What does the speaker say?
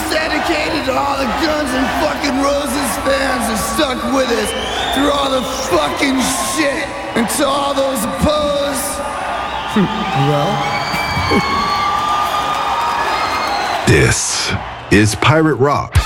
dedicated to all the Guns N' fucking Roses fans who stuck with us through all the fucking shit. And to all those opposed, well... This is Pirate Rock.